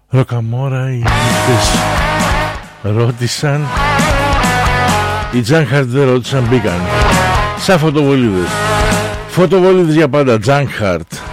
Ροκαμόρα, οι νύχτες ρώτησαν, οι Τζάνχαρτ δεν ρώτησαν, μπήκαν σαν φωτοβολίδες. Φωτοβολίδες για πάντα, Τζάνχαρτ.